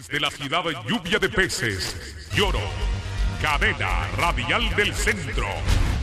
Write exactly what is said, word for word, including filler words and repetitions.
Desde la ciudad lluvia de peces, Lloro, cadena radial del centro.